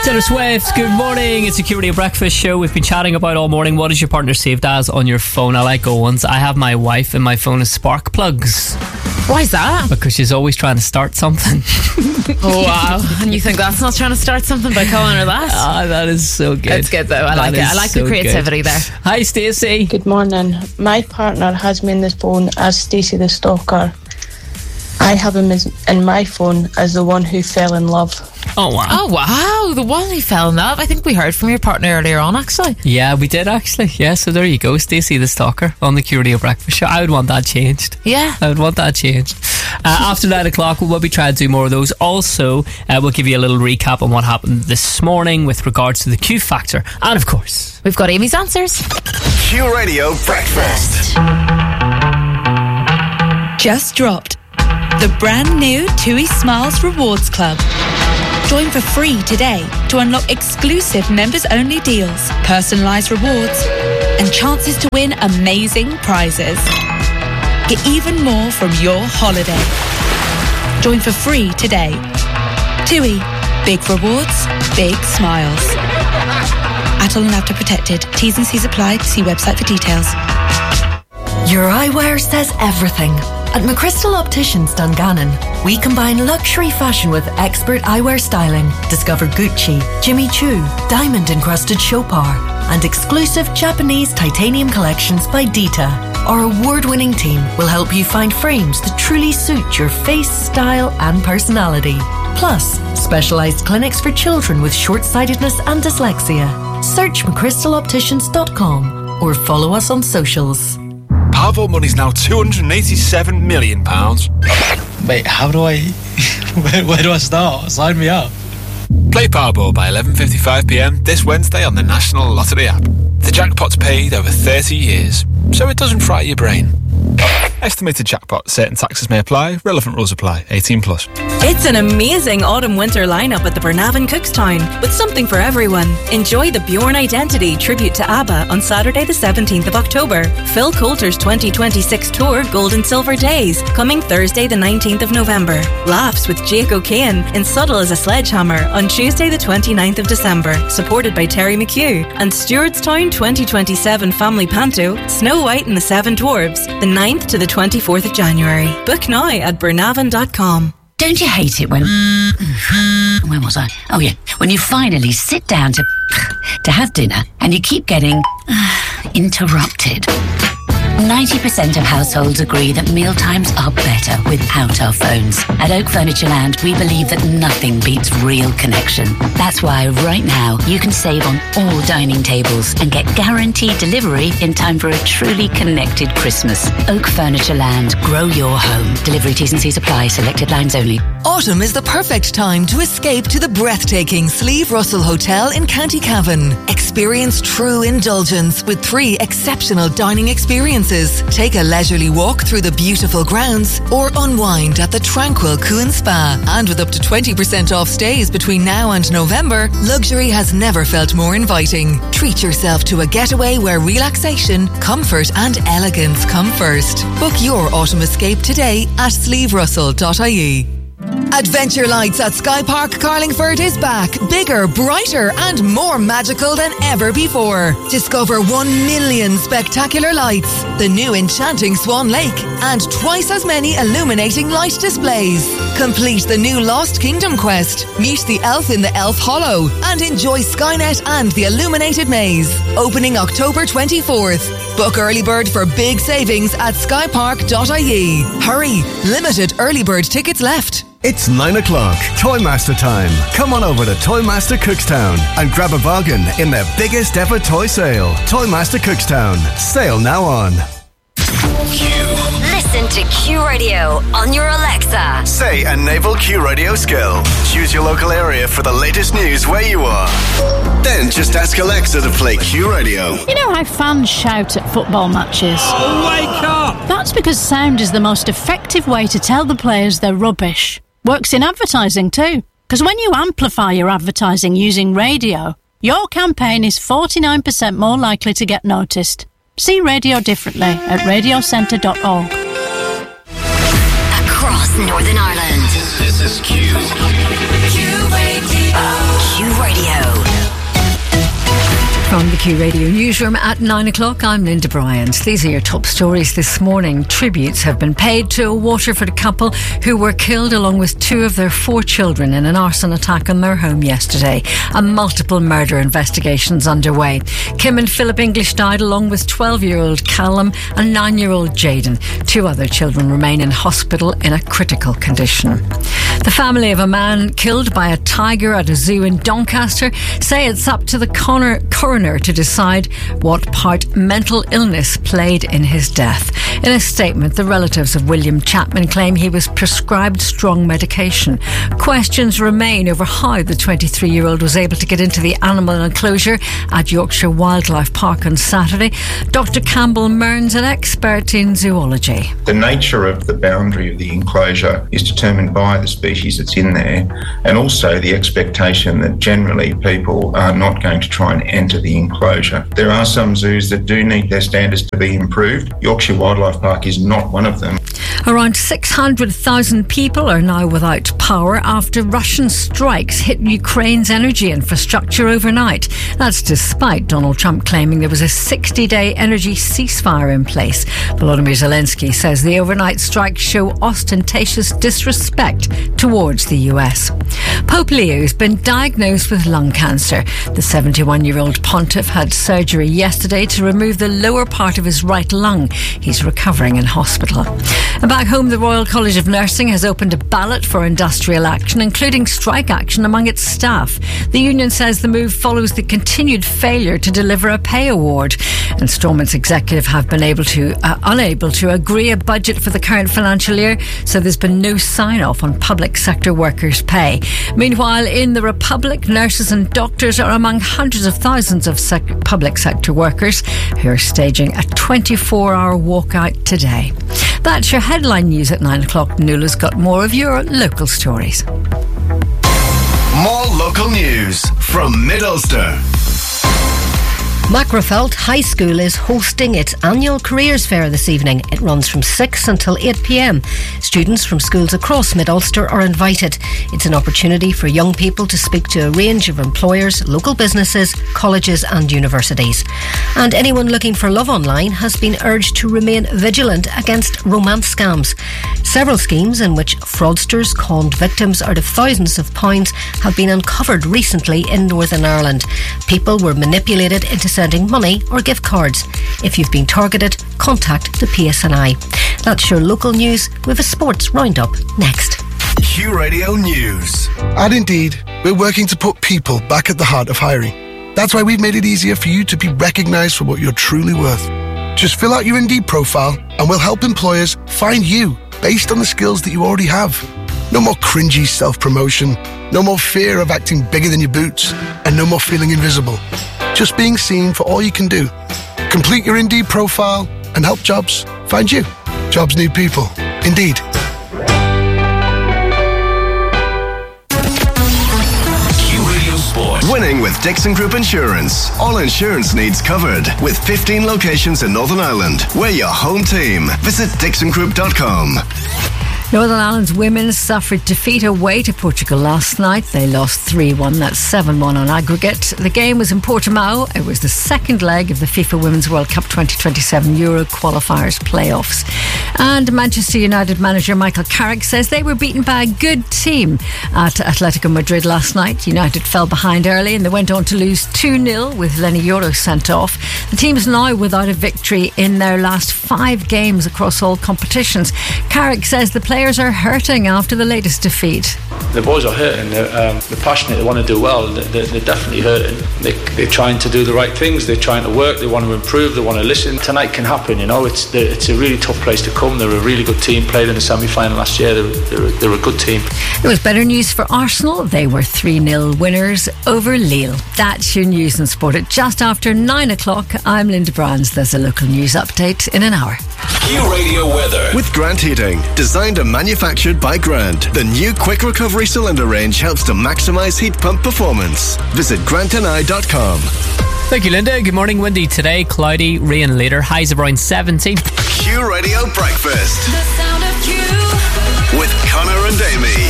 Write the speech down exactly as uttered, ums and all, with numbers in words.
Taylor Swift, good morning. It's a Q Radio Breakfast Show. We've been chatting about all morning. What is your partner saved as on your phone? I like Owen's. I have my wife and my phone is spark plugs. Why is that? Because she's always trying to start something. Oh, wow. And you think that's not trying to start something by calling her that? Ah, that is so good. It's good though. I That like it. is I like so the creativity good. there. Hi, Stacey. Good morning. My partner has me in the phone as Stacey the Stalker. I have him as, in my phone as the one who fell in love. Oh, wow. Oh, wow. The one who fell in love. I think we heard from your partner earlier on, actually. Yeah, we did actually. Yeah, so there you go. Stacey the Stalker on the Q Radio Breakfast Show. I would want that changed. Yeah. I would want that changed. Uh, after nine o'clock, we'll be trying to do more of those. Also, uh, we'll give you a little recap on what happened this morning with regards to the Q Factor. And of course, we've got Amy's answers. Q Radio Breakfast. Just dropped. The brand new TUI Smiles Rewards Club. Join for free today to unlock exclusive members-only deals, personalised rewards, and chances to win amazing prizes. Get even more from your holiday. Join for free today. TUI. Big rewards, big smiles. Adult and after protected. T's and C's apply. See website for details. Your eyewear says everything. At McChrystal Opticians Dungannon, we combine luxury fashion with expert eyewear styling. Discover Gucci, Jimmy Choo, diamond-encrusted Chopard, and exclusive Japanese titanium collections by Dita. Our award-winning team will help you find frames that truly suit your face, style, and personality. Plus, specialised clinics for children with short-sightedness and dyslexia. Search mccrystal opticians dot com or follow us on socials. Powerball money's now two hundred eighty-seven million pounds. Wait, how do I... where, where do I start? Sign me up. Play Powerball by eleven fifty-five p m this Wednesday on the National Lottery app. The jackpot's paid over thirty years, so it doesn't fry your brain. Estimated jackpot. Certain taxes may apply. Relevant rules apply. eighteen plus. It's an amazing autumn-winter lineup at the Burnavon Cookstown with something for everyone. Enjoy the Bjorn Identity tribute to ABBA on Saturday the seventeenth of October. Phil Coulter's twenty twenty-six tour Gold and Silver Days coming Thursday the nineteenth of November. Laughs with Jake O'Kane in Subtle as a Sledgehammer on Tuesday the twenty-ninth of December, supported by Terry McHugh. And Stewartstown twenty twenty-seven Family Panto Snow White and the Seven Dwarfs the ninth to the twenty-fourth of January. Book now at burnavon dot com. Don't you hate it when... Where was I? Oh, yeah. When you finally sit down to... to have dinner and you keep getting... interrupted. ninety percent of households agree that mealtimes are better without our phones. At Oak Furniture Land, we believe that nothing beats real connection. That's why right now you can save on all dining tables and get guaranteed delivery in time for a truly connected Christmas. Oak Furniture Land. Grow your home. Delivery T's and C's apply. Selected lines only. Autumn is the perfect time to escape to the breathtaking Sleeve Russell Hotel in County Cavan. Experience true indulgence with three exceptional dining experiences. Take a leisurely walk through the beautiful grounds or unwind at the tranquil Coon Spa. And with up to twenty percent off stays between now and November, luxury has never felt more inviting. Treat yourself to a getaway where relaxation, comfort and elegance come first. Book your autumn escape today at sleeve russell dot I E. Adventure Lights at Sky Park Carlingford is back, bigger, brighter and more magical than ever before. Discover one million spectacular lights, the new enchanting Swan Lake and twice as many illuminating light displays. Complete the new Lost Kingdom quest, meet the elf in the Elf Hollow and enjoy Skynet and the Illuminated Maze. Opening October twenty-fourth. Book early bird for big savings at sky park dot I E. Hurry, limited early bird tickets left. It's nine o'clock. Toymaster time. Come on over to Toymaster Cookstown and grab a bargain in their biggest ever toy sale. Toymaster Cookstown. Sale now on. Listen to Q Radio on your Alexa. Say a naval Q Radio skill. Choose your local area for the latest news where you are. Then just ask Alexa to play Q Radio. You know how fans shout at football matches? Oh, wake up! That's because sound is the most effective way to tell the players they're rubbish. Works in advertising too. Because when you amplify your advertising using radio, your campaign is forty-nine percent more likely to get noticed. See radio differently at radio centre dot org. Across Northern Ireland. This is Q. Q Radio. Q Radio. the Q Radio Newsroom at nine o'clock. I'm Linda Bryant. These are your top stories this morning. Tributes have been paid to a Waterford couple who were killed along with two of their four children in an arson attack on their home yesterday. A multiple murder investigations underway. Kim and Philip English died along with twelve-year-old Callum and nine-year-old Jaden. Two other children remain in hospital in a critical condition. The family of a man killed by a tiger at a zoo in Doncaster say it's up to the coroner, coroner to decide what part mental illness played in his death. In a statement, the relatives of William Chapman claim he was prescribed strong medication. Questions remain over how the twenty-three-year-old was able to get into the animal enclosure at Yorkshire Wildlife Park on Saturday. Doctor Campbell Mearns, an expert in zoology. The nature of the boundary of the enclosure is determined by the species that's in there, and also the expectation that generally people are not going to try and enter the enclosure. There are some zoos that do need their standards to be improved. Yorkshire Wildlife Park is not one of them. Around six hundred thousand people are now without power after Russian strikes hit Ukraine's energy infrastructure overnight. That's despite Donald Trump claiming there was a sixty-day energy ceasefire in place. Volodymyr Zelensky says the overnight strikes show ostentatious disrespect towards the U S. Pope Leo has been diagnosed with lung cancer. The seventy-one-year-old pontiff had surgery yesterday to remove the lower part of his right lung. He's recovering in hospital. And back home, the Royal College of Nursing has opened a ballot for industrial action, including strike action among its staff. The union says the move follows the continued failure to deliver a pay award. And Stormont's executive have been able to uh, unable to agree a budget for the current financial year, so there's been no sign-off on public sector workers' pay. Meanwhile, in the Republic, nurses and doctors are among hundreds of thousands of sec- public sector workers who are staging a twenty-four hour walkout today. That's your headline news at nine o'clock. Nula's got more of your local stories. More local news from Mid-Ulster. Macrofelt High School is hosting its annual Careers Fair this evening. It runs from six until eight p.m. Students from schools across Mid-Ulster are invited. It's an opportunity for young people to speak to a range of employers, local businesses, colleges and universities. And anyone looking for love online has been urged to remain vigilant against romance scams. Several schemes in which fraudsters conned victims out of thousands of pounds have been uncovered recently in Northern Ireland. People were manipulated into sending money or gift cards. If you've been targeted, contact the P S N I. That's your local news with a sports roundup next. Q Radio News. At Indeed, we're working to put people back at the heart of hiring. That's why we've made it easier for you to be recognised for what you're truly worth. Just fill out your Indeed profile and we'll help employers find you based on the skills that you already have. No more cringy self-promotion, no more fear of acting bigger than your boots, and no more feeling invisible. Just being seen for all you can do. Complete your Indeed profile and help jobs find you. Jobs need people. Indeed. Q Radio Sport. Winning with Dixon Group Insurance. All insurance needs covered. With fifteen locations in Northern Ireland. We're your home team. Visit dixon group dot com. Northern Ireland's women suffered defeat away to Portugal last night. They lost three one, that's seven one on aggregate. The game was in Portimao. It was the second leg of the FIFA Women's World Cup twenty twenty-seven Euro qualifiers playoffs. And Manchester United manager Michael Carrick says they were beaten by a good team at Atletico Madrid last night. United fell behind early and they went on to lose two nil with Lenny Yoro sent off. The team is now without a victory in their last five games across all competitions. Carrick says the players Players are hurting after the latest defeat. The boys are hurting. They're, um, they're passionate. They want to do well. They're, they're definitely hurting. They, they're trying to do the right things. They're trying to work. They want to improve. They want to listen. Tonight can happen. You know, it's it's a really tough place to come. They're a really good team. Played in the semi-final last year. They're, they're, they're a good team. There was better news for Arsenal. They were three nil winners over Lille. That's your news and sport at just after nine o'clock. I'm Linda Brands. There's a local news update in an hour. Q Radio weather with Grant Heating, designed and manufactured by Grant. The new quick recovery cylinder range helps to maximise heat pump performance. Visit grant and i dot com. Thank you, Linda. Good morning. Windy today, cloudy, rain later. Highs of around seventy. Q Radio Breakfast. The sound of Q. With Connor and Amy.